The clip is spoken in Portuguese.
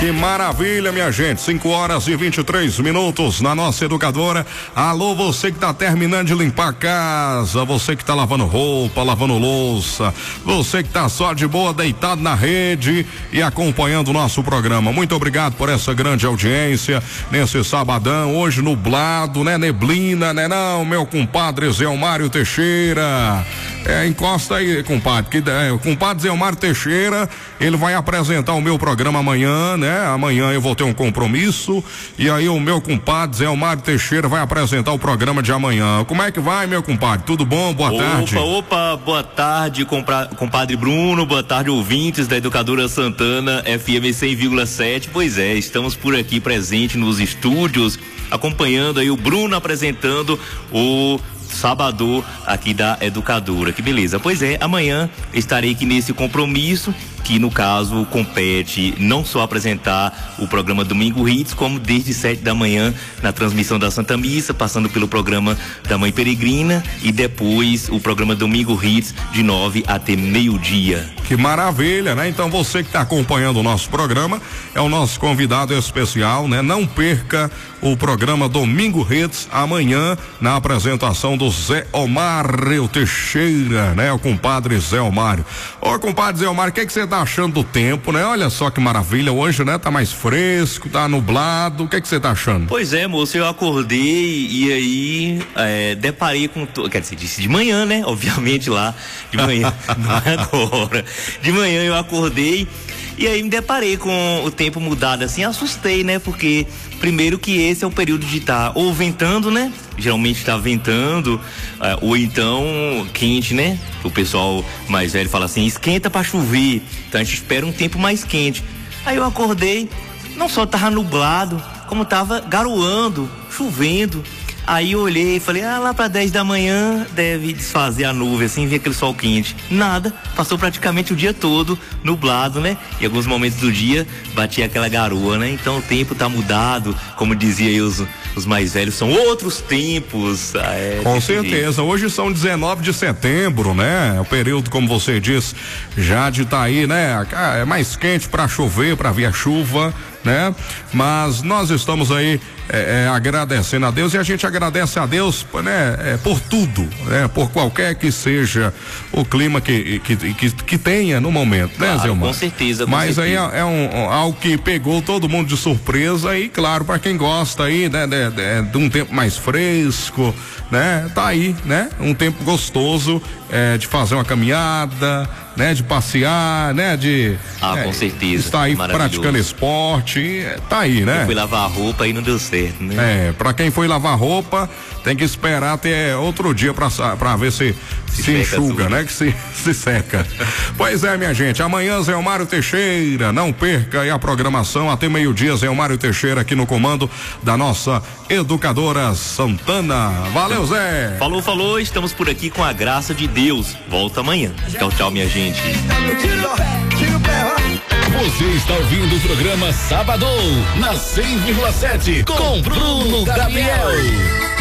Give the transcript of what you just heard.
Que maravilha, minha gente. 5h23 na nossa educadora. Alô, você que tá terminando de limpar a casa, você que tá lavando roupa, lavando louça, você que tá só de boa deitado na rede e acompanhando o nosso programa. Muito obrigado por essa grande audiência nesse sabadão, hoje nublado, né? Neblina, né? Não, meu compadre Zé Mário Teixeira. Encosta aí, compadre, que o compadre Zé Mário Teixeira, ele vai apresentar o meu programa amanhã, né? Amanhã eu vou ter um compromisso e aí o meu compadre Zé Mário Teixeira vai apresentar o programa de amanhã. Como é que vai, meu compadre? Tudo bom? Boa tarde. Opa, boa tarde, compadre Bruno, boa tarde, ouvintes da Educadora Santana FM 100,7. Pois é, estamos por aqui presente nos estúdios, acompanhando aí o Bruno apresentando o Sabadão aqui da Educadora. Que beleza. Pois é, amanhã estarei aqui nesse compromisso, que no caso compete não só apresentar o programa Domingo Hits, como desde 7 da manhã na transmissão da Santa Missa, passando pelo programa da Mãe Peregrina e depois o programa Domingo Hits de 9 até meio-dia. Que maravilha, né? Então você que está acompanhando o nosso programa é o nosso convidado especial, né? Não perca o programa Domingo Hits amanhã na apresentação do Zé Mário Teixeira, né? O compadre Zé Mário. Ô, compadre Zé Mário, o que você tá achando do tempo, né? Olha só que maravilha, hoje, né? Tá mais fresco, tá nublado, o que você tá achando? Pois é, moço, eu acordei e aí deparei com, quer dizer, disse de manhã, né? Obviamente lá, de manhã, não é agora. De manhã eu acordei e aí me deparei com o tempo mudado assim, assustei, né? Porque primeiro que esse é o período de estar ou ventando, né? Geralmente está ventando, ou então quente, né? O pessoal mais velho fala assim, esquenta para chover. Então a gente espera um tempo mais quente. Aí eu acordei, não só tava nublado, como tava garoando, chovendo. Aí eu olhei e falei, lá para 10 da manhã deve desfazer a nuvem, assim, ver aquele sol quente. Nada, passou praticamente o dia todo nublado, né? Em alguns momentos do dia batia aquela garoa, né? Então o tempo tá mudado, como dizia aí os mais velhos, são outros tempos. Com certeza, hoje são 19 de setembro, né? O período, como você disse, já de tá aí, né? É mais quente para chover, para vir a chuva, né? Mas nós estamos aí agradecendo a Deus e a gente agradece a Deus, né? Por tudo, né? Por qualquer que seja o clima que tenha no momento, claro, né, Zé Mário? Com certeza. Mas certeza. Aí é algo que pegou todo mundo de surpresa e claro, para quem gosta aí, né? De um tempo mais fresco, né? Tá aí, né? Um tempo gostoso de fazer uma caminhada, né? De passear, né? Com certeza. Está aí praticando esporte, tá aí, né? Eu fui lavar a roupa e não deu certo, né? Pra quem foi lavar roupa, tem que esperar até outro dia pra ver se enxuga, né? Que se seca. Pois é, minha gente, amanhã Zé Mário Teixeira, não perca aí a programação até meio-dia, Zé Mário Teixeira aqui no comando da nossa Educadora Santana. Valeu, Zé! Falou, estamos por aqui com a graça de Deus. Volta amanhã. Tchau, minha gente. Você está ouvindo o programa Sabadão na 100,7 com Bruno Gabriel.